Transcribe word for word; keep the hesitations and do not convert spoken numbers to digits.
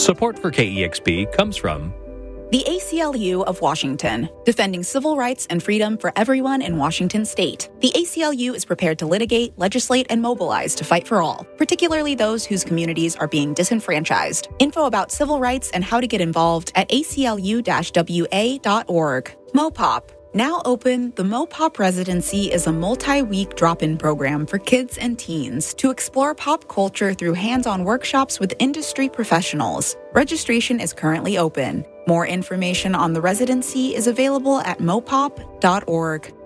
Support for K E X P comes from the A C L U of Washington, defending civil rights and freedom for everyone in Washington state. The A C L U is prepared to litigate, legislate, and mobilize to fight for all, particularly those whose communities are being disenfranchised. Info about civil rights and how to get involved at A C L U W A dot org. MoPop. Now open, the MoPop Residency is a multi-week drop-in program for kids and teens to explore pop culture through hands-on workshops with industry professionals. Registration is currently open. More information on the residency is available at mopop dot org.